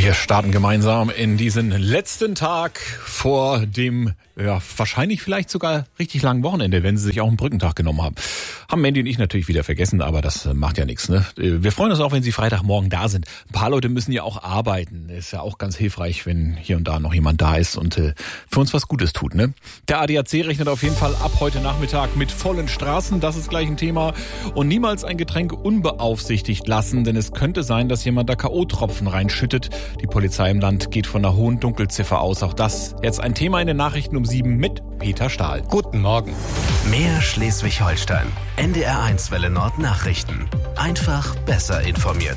Wir starten gemeinsam in diesen letzten Tag vor dem, wahrscheinlich vielleicht sogar richtig langen Wochenende, wenn Sie sich auch einen Brückentag genommen haben. Haben Mandy und ich natürlich wieder vergessen, aber das macht ja nichts, ne? Wir freuen uns auch, wenn Sie Freitagmorgen da sind. Ein paar Leute müssen ja auch arbeiten. Ist ja auch ganz hilfreich, wenn hier und da noch jemand da ist und für uns was Gutes tut, ne? Der ADAC rechnet auf jeden Fall ab heute Nachmittag mit vollen Straßen. Das ist gleich ein Thema. Und niemals ein Getränk unbeaufsichtigt lassen, denn es könnte sein, dass jemand da K.O.-Tropfen reinschüttet. Die Polizei im Land geht von einer hohen Dunkelziffer aus. Auch das jetzt ein Thema in den Nachrichten um 7 mit Peter Stahl. Guten Morgen. Mehr Schleswig-Holstein. NDR1 Welle Nord Nachrichten. Einfach besser informiert.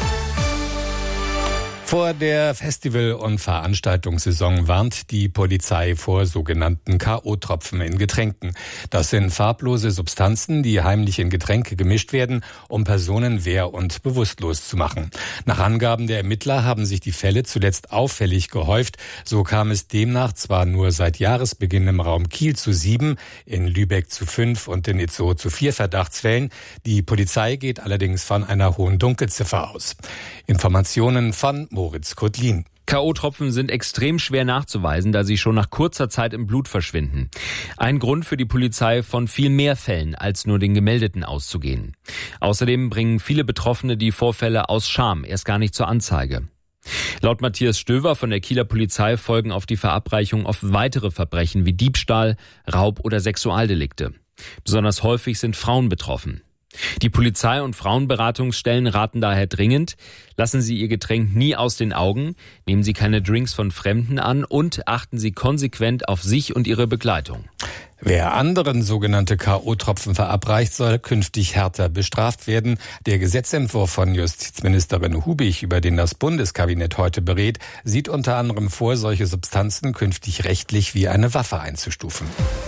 Vor der Festival- und Veranstaltungssaison warnt die Polizei vor sogenannten K.O.-Tropfen in Getränken. Das sind farblose Substanzen, die heimlich in Getränke gemischt werden, um Personen wehr- und bewusstlos zu machen. Nach Angaben der Ermittler haben sich die Fälle zuletzt auffällig gehäuft. So kam es demnach zwar nur seit Jahresbeginn im Raum Kiel zu 7, in Lübeck zu 5 und in Itzehoe zu 4 Verdachtsfällen. Die Polizei geht allerdings von einer hohen Dunkelziffer aus. Informationen von Moritz Kotlin. K.O.-Tropfen sind extrem schwer nachzuweisen, da sie schon nach kurzer Zeit im Blut verschwinden. Ein Grund für die Polizei, von viel mehr Fällen als nur den gemeldeten auszugehen. Außerdem bringen viele Betroffene die Vorfälle aus Scham erst gar nicht zur Anzeige. Laut Matthias Stöver von der Kieler Polizei folgen auf die Verabreichung oft weitere Verbrechen wie Diebstahl, Raub oder Sexualdelikte. Besonders häufig sind Frauen betroffen. Die Polizei- und Frauenberatungsstellen raten daher dringend, lassen Sie Ihr Getränk nie aus den Augen, nehmen Sie keine Drinks von Fremden an und achten Sie konsequent auf sich und Ihre Begleitung. Wer anderen sogenannte K.O.-Tropfen verabreicht, soll künftig härter bestraft werden. Der Gesetzentwurf von Justizministerin Hubig, über den das Bundeskabinett heute berät, sieht unter anderem vor, solche Substanzen künftig rechtlich wie eine Waffe einzustufen.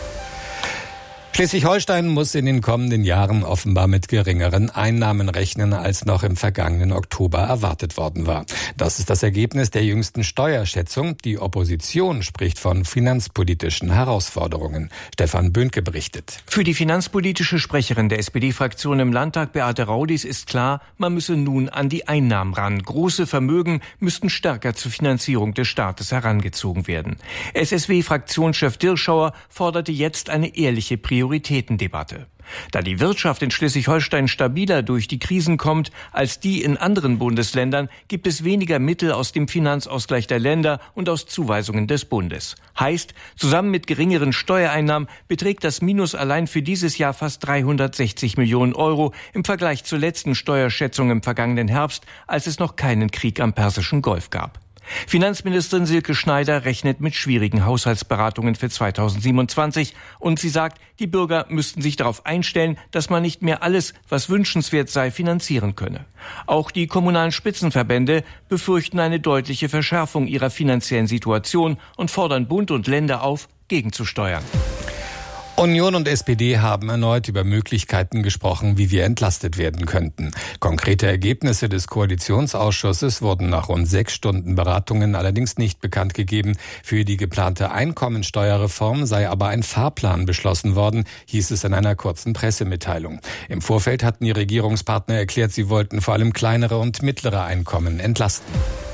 Schleswig-Holstein muss in den kommenden Jahren offenbar mit geringeren Einnahmen rechnen, als noch im vergangenen Oktober erwartet worden war. Das ist das Ergebnis der jüngsten Steuerschätzung. Die Opposition spricht von finanzpolitischen Herausforderungen. Stefan Böhnke berichtet. Für die finanzpolitische Sprecherin der SPD-Fraktion im Landtag, Beate Raudis, ist klar, man müsse nun an die Einnahmen ran. Große Vermögen müssten stärker zur Finanzierung des Staates herangezogen werden. SSW-Fraktionschef Dirschauer forderte jetzt eine ehrliche Prioritätendebatte. Da die Wirtschaft in Schleswig-Holstein stabiler durch die Krisen kommt als die in anderen Bundesländern, gibt es weniger Mittel aus dem Finanzausgleich der Länder und aus Zuweisungen des Bundes. Heißt, zusammen mit geringeren Steuereinnahmen beträgt das Minus allein für dieses Jahr fast 360 Millionen Euro im Vergleich zur letzten Steuerschätzung im vergangenen Herbst, als es noch keinen Krieg am Persischen Golf gab. Finanzministerin Silke Schneider rechnet mit schwierigen Haushaltsberatungen für 2027 und sie sagt, die Bürger müssten sich darauf einstellen, dass man nicht mehr alles, was wünschenswert sei, finanzieren könne. Auch die kommunalen Spitzenverbände befürchten eine deutliche Verschärfung ihrer finanziellen Situation und fordern Bund und Länder auf, gegenzusteuern. Union und SPD haben erneut über Möglichkeiten gesprochen, wie wir entlastet werden könnten. Konkrete Ergebnisse des Koalitionsausschusses wurden nach rund 6 Stunden Beratungen allerdings nicht bekannt gegeben. Für die geplante Einkommensteuerreform sei aber ein Fahrplan beschlossen worden, hieß es in einer kurzen Pressemitteilung. Im Vorfeld hatten die Regierungspartner erklärt, sie wollten vor allem kleinere und mittlere Einkommen entlasten.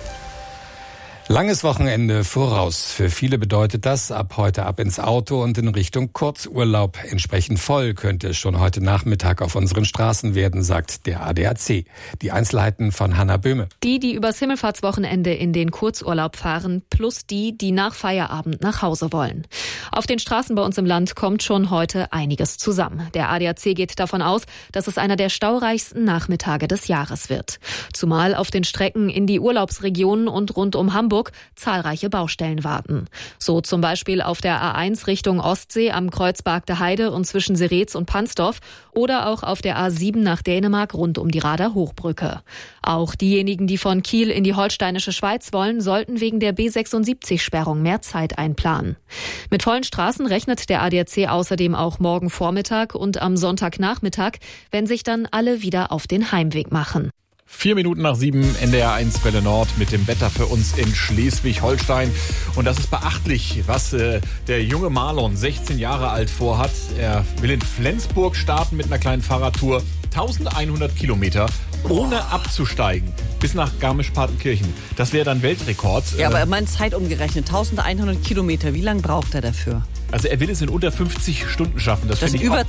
Langes Wochenende voraus. Für viele bedeutet das ab heute ab ins Auto und in Richtung Kurzurlaub. Entsprechend voll könnte es schon heute Nachmittag auf unseren Straßen werden, sagt der ADAC. Die Einzelheiten von Hanna Böhme. Die übers Himmelfahrtswochenende in den Kurzurlaub fahren, plus die nach Feierabend nach Hause wollen. Auf den Straßen bei uns im Land kommt schon heute einiges zusammen. Der ADAC geht davon aus, dass es einer der staureichsten Nachmittage des Jahres wird. Zumal auf den Strecken in die Urlaubsregionen und rund um Hamburg zahlreiche Baustellen warten. So zum Beispiel auf der A1 Richtung Ostsee am Kreuz Bargte Heide und zwischen Seretz und Pansdorf oder auch auf der A7 nach Dänemark rund um die Rader Hochbrücke. Auch diejenigen, die von Kiel in die holsteinische Schweiz wollen, sollten wegen der B76-Sperrung mehr Zeit einplanen. Mit vollen Straßen rechnet der ADAC außerdem auch morgen Vormittag und am Sonntagnachmittag, wenn sich dann alle wieder auf den Heimweg machen. 4 Minuten nach 7, NDR1 Welle Nord mit dem Wetter für uns in Schleswig-Holstein. Und das ist beachtlich, was der junge Marlon, 16 Jahre alt, vorhat. Er will in Flensburg starten mit einer kleinen Fahrradtour. 1100 Kilometer ohne abzusteigen, bis nach Garmisch-Partenkirchen. Das wäre dann Weltrekord. Ja, aber meine Zeit umgerechnet, 1100 Kilometer. Wie lange braucht er dafür? Also er will es in unter 50 Stunden schaffen. Das sind über